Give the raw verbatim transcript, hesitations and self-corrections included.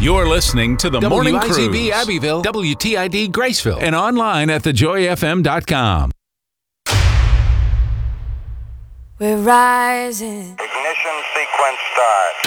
You're listening to the Morning Cruise. W I Z B Abbeville, W T I D Graceville, and online at the joy f m dot com. We're rising. Ignition sequence start.